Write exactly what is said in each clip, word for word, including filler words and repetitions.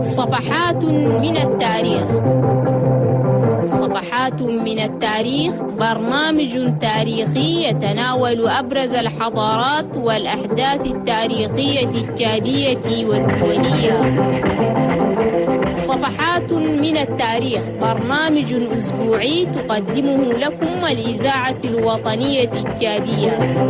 صفحات من التاريخ. صفحات من التاريخ برنامج تاريخي يتناول أبرز الحضارات والأحداث التاريخية التشادية والدولية. صفحات من التاريخ برنامج أسبوعي تقدمه لكم الإذاعة الوطنية التشادية.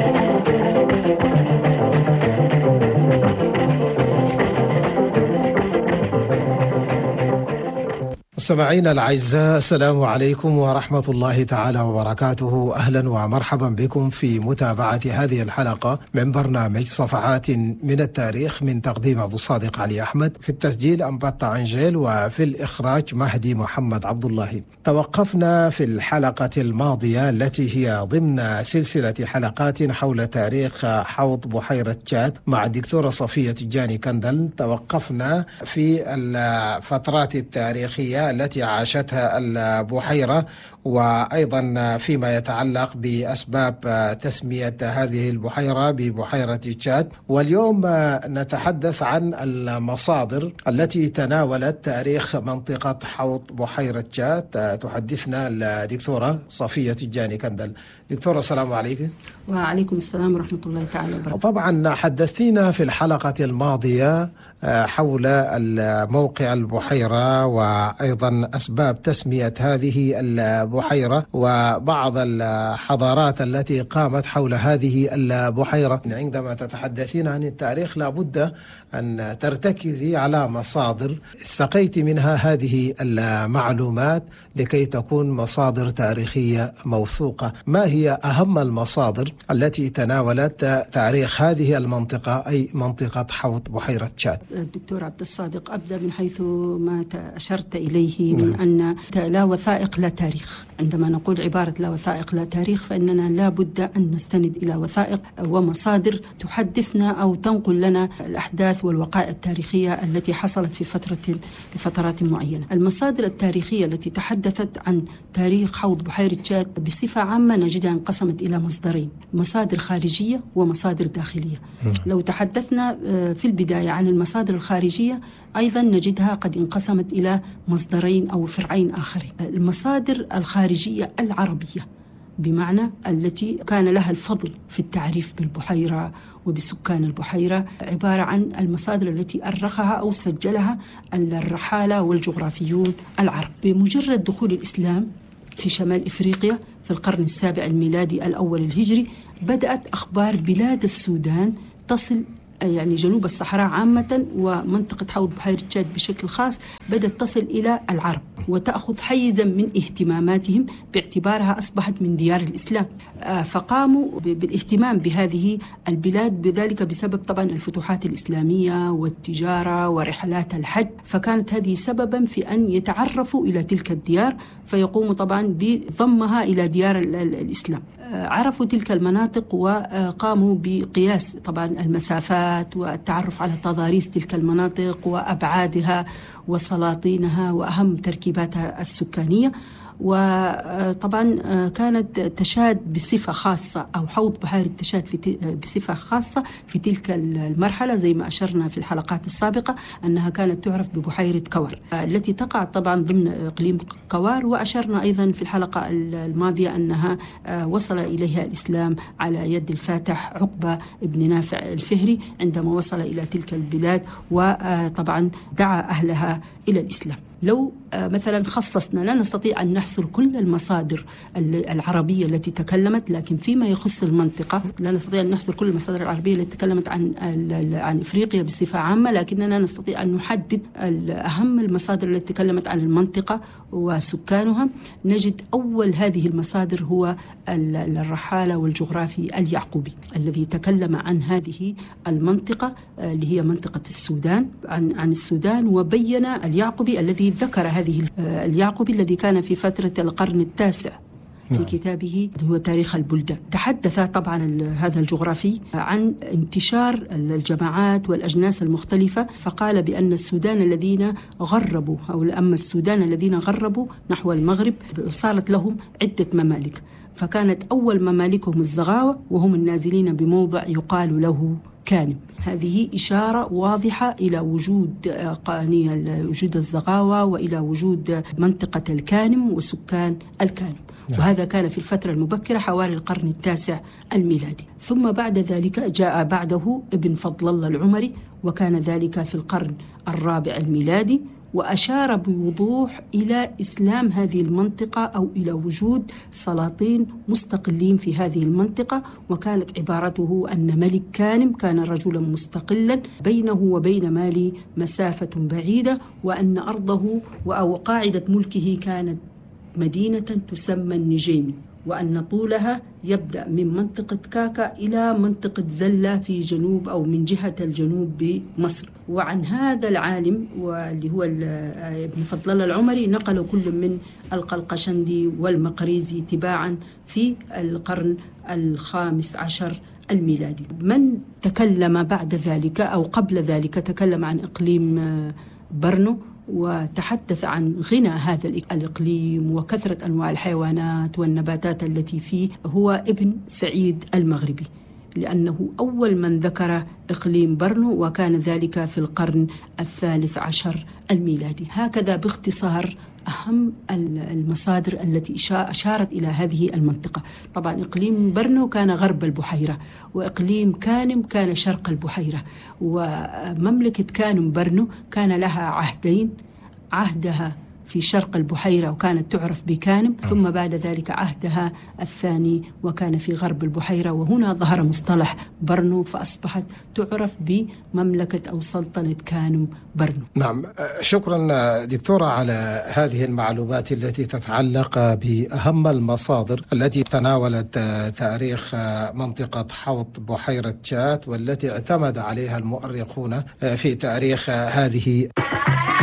مستمعينا الأعزاء، السلام عليكم ورحمة الله تعالى وبركاته. أهلا ومرحبا بكم في متابعة هذه الحلقة من برنامج صفحات من التاريخ، من تقديم عبد الصادق علي أحمد، في التسجيل أنبطة عنجيل، وفي الإخراج مهدي محمد عبد الله. توقفنا في الحلقة الماضية التي هي ضمن سلسلة حلقات حول تاريخ حوض بحيرة تشاد مع الدكتورة صفية تجاني كندل. توقفنا في الفترات التاريخية التي عاشتها البحيرة، وأيضا فيما يتعلق بأسباب تسمية هذه البحيرة ببحيرة تشاد. واليوم نتحدث عن المصادر التي تناولت تاريخ منطقة حوض بحيرة تشاد. تحدثنا الدكتورة صفية تجاني كندل. دكتورة السلام عليكم. وعليكم السلام ورحمة الله تعالى وبركاته. طبعا حدثتينا في الحلقة الماضية حول موقع البحيرة وأيضا أسباب تسمية هذه البحيرة وبعض الحضارات التي قامت حول هذه البحيرة. عندما تتحدثين عن التاريخ لابد أن ترتكزي على مصادر استقيت منها هذه المعلومات لكي تكون مصادر تاريخية موثوقة. ما هي أهم المصادر التي تناولت تاريخ هذه المنطقة، أي منطقة حوض بحيرة تشاد؟ الدكتور عبد الصادق، أبدأ من حيث ما أشرت إليه من أن لا وثائق لا تاريخ. عندما نقول عبارة لا وثائق لا تاريخ فإننا لا بد أن نستند إلى وثائق ومصادر تحدثنا أو تنقل لنا الأحداث والوقائع التاريخية التي حصلت في فترة في فترات معينة. المصادر التاريخية التي تحدثت عن تاريخ حوض بحيرة تشاد بصفة عامة نجدها انقسمت إلى مصدرين: مصادر خارجية ومصادر داخلية. لو تحدثنا في البداية عن المصادر الخارجية أيضا نجدها قد انقسمت إلى مصدرين أو فرعين آخرين. المصادر الخارجية العربية بمعنى التي كان لها الفضل في التعريف بالبحيرة وبسكان البحيرة، عبارة عن المصادر التي أرخها أو سجلها الرحالة والجغرافيون العرب. بمجرد دخول الإسلام في شمال إفريقيا في القرن السابع الميلادي الأول الهجري بدأت أخبار بلاد السودان تصل، يعني جنوب الصحراء عامة ومنطقة حوض بحيرة تشاد بشكل خاص، بدأت تصل إلى العرب وتأخذ حيزا من اهتماماتهم باعتبارها أصبحت من ديار الإسلام. فقاموا بالاهتمام بهذه البلاد، بذلك بسبب طبعا الفتوحات الإسلامية والتجارة ورحلات الحج، فكانت هذه سببا في أن يتعرفوا إلى تلك الديار فيقوموا طبعا بضمها إلى ديار الإسلام. عرفوا تلك المناطق وقاموا بقياس طبعا المسافات والتعرف على تضاريس تلك المناطق وأبعادها وسلاطينها وأهم تركيباتها السكانية. وطبعا كانت تشاد بصفة خاصة أو حوض بحيرة تشاد في بصفة خاصة في تلك المرحلة، زي ما أشرنا في الحلقات السابقة أنها كانت تعرف ببحيرة كور التي تقع طبعا ضمن إقليم كوار. وأشرنا أيضا في الحلقة الماضية أنها وصل إليها الإسلام على يد الفاتح عقبة بن نافع الفهري عندما وصل إلى تلك البلاد، وطبعا دعا أهلها إلى الإسلام. لو مثلا خصصنا، لا نستطيع أن نحصر كل المصادر العربية التي تكلمت، لكن فيما يخص المنطقة لا نستطيع أن نحصر كل المصادر العربية التي تكلمت عن عن إفريقيا بصفة عامة، لكننا نستطيع أن نحدد أهم المصادر التي تكلمت عن المنطقة وسكانها. نجد أول هذه المصادر هو الرحالة والجغرافي اليعقوبي الذي تكلم عن هذه المنطقة اللي هي منطقة السودان، عن عن السودان، وبين اليعقوبي الذي ذكر هذه اليعقوبي الذي كان في فترة القرن التاسع في كتابه هو تاريخ البلدان. تحدث طبعا هذا الجغرافي عن انتشار الجماعات والأجناس المختلفة، فقال بأن السودان الذين غربوا أو أما السودان الذين غربوا نحو المغرب صارت لهم عدة ممالك، فكانت أول ممالكهم الزغاوة وهم النازلين بموضع يقال له كانم. هذه إشارة واضحة إلى وجود قانية وجود الزغاوة وإلى وجود منطقة الكانم وسكان الكانم. وهذا كان في الفترة المبكرة حوالي القرن التاسع الميلادي. ثم بعد ذلك جاء بعده ابن فضل الله العمري، وكان ذلك في القرن الرابع الميلادي، وأشار بوضوح إلى إسلام هذه المنطقة أو إلى وجود سلاطين مستقلين في هذه المنطقة. وكانت عبارته أن ملك كانم كان رجلا مستقلا بينه وبين مالي مسافة بعيدة، وأن أرضه أو قاعدة ملكه كانت مدينة تسمى النجيمي، وأن طولها يبدأ من منطقة كاكا إلى منطقة زلة في جنوب أو من جهة الجنوب بمصر. وعن هذا العالم واللي هو ابن فضل الله العمري نقل كل من القلقشندي والمقريزي تباعا في القرن الخامس عشر الميلادي. من تكلم بعد ذلك أو قبل ذلك تكلم عن إقليم برنو، وتحدث عن غنى هذا الإقليم وكثرة أنواع الحيوانات والنباتات التي فيه، هو ابن سعيد المغربي، لأنه أول من ذكر إقليم برنو، وكان ذلك في القرن الثالث عشر الميلادي. هكذا باختصار أهم المصادر التي أشارت إلى هذه المنطقة. طبعا إقليم برنو كان غرب البحيرة، وإقليم كانم كان شرق البحيرة. ومملكة كانم برنو كان لها عهدين، عهدها في شرق البحيرة وكانت تعرف بكانم، ثم بعد ذلك عهدها الثاني وكان في غرب البحيرة، وهنا ظهر مصطلح برنو فأصبحت تعرف بمملكة أو سلطنة كانم برنو. نعم، شكرا دكتورة على هذه المعلومات التي تتعلق بأهم المصادر التي تناولت تاريخ منطقة حوض بحيرة جات، والتي اعتمد عليها المؤرخون في تاريخ هذه